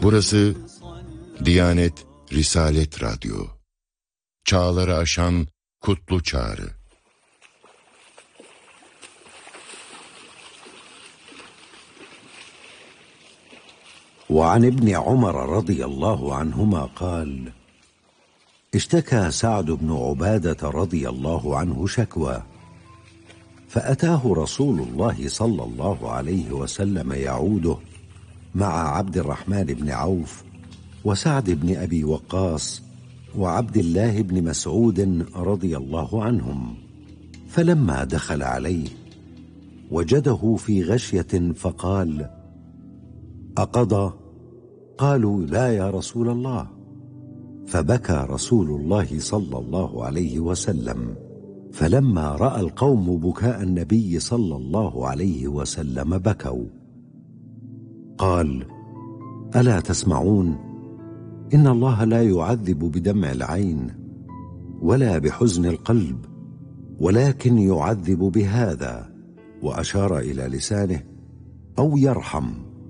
Burası Diyanet Risalet Radyo. Çağları aşan kutlu çağrı. وعن ابن عمر رضي الله عنهما قال: اشتكى سعد بن عبادة رضي الله عنه شكوى، فأتاه رسول الله صلى الله عليه وسلم يعوده مع عبد الرحمن بن عوف وسعد بن أبي وقاص وعبد الله بن مسعود رضي الله عنهم. فلما دخل عليه وجده في غشية فقال: أقضى؟ قالوا: لا يا رسول الله. فبكى رسول الله صلى الله عليه وسلم، فلما رأى القوم بكاء النبي صلى الله عليه وسلم بكوا. قال: ألا تسمعون؟ إن الله لا يعذب بدمع العين ولا بحزن القلب، ولكن يعذب بهذا، وأشار إلى لسانه، أو يرحم.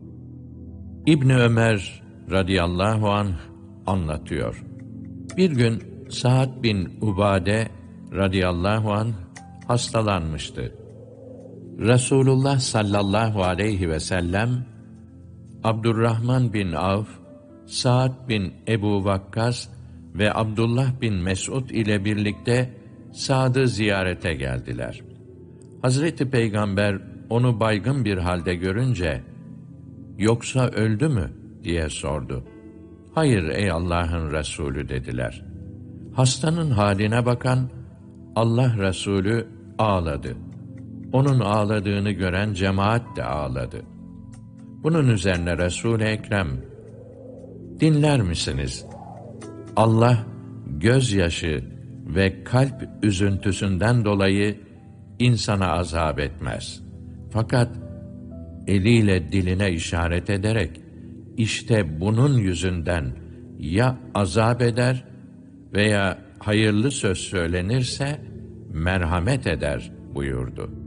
İbni Ömer radıyallahu anh anlatıyor. Bir gün Sa'd bin Ubade radıyallahu anh hastalanmıştı. Resulullah sallallahu aleyhi ve sellem, Abdurrahman bin Avf, Sa'd bin Ebu Vakkas ve Abdullah bin Mes'ud ile birlikte Sa'd'ı ziyarete geldiler. Hazreti Peygamber onu baygın bir halde görünce, "Yoksa öldü mü?" diye sordu. "Hayır ey Allah'ın Resulü" dediler. Hastanın haline bakan Allah Resulü ağladı. Onun ağladığını gören cemaat de ağladı. Bunun üzerine Resul-i Ekrem, "Dinler misiniz? Allah gözyaşı ve kalp üzüntüsünden dolayı insana azap etmez. Fakat eliyle diline işaret ederek, işte bunun yüzünden ya azap eder veya hayırlı söz söylenirse merhamet eder" buyurdu.